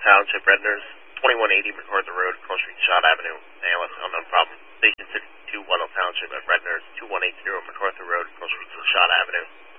Township, Redners, 2180 MacArthur Road, Cross Street, Shot Avenue, ALS, unknown problem. Station 62, Weddell Township at Redners, 2180 MacArthur Road, Cross Street, Shot Avenue.